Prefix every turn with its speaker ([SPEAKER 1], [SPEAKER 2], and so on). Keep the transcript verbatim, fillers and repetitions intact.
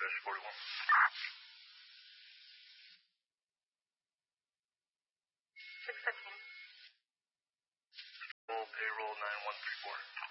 [SPEAKER 1] forty-one.
[SPEAKER 2] six fifteen.
[SPEAKER 1] Full payroll nine one three four.